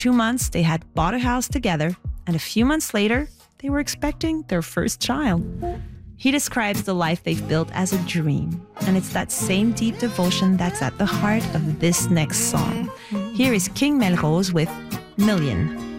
2 months, they had bought a house together, and a few months later, they were expecting their first child. He describes the life they've built as a dream, and it's that same deep devotion that's at the heart of this next song. Here is King Melrose with Million.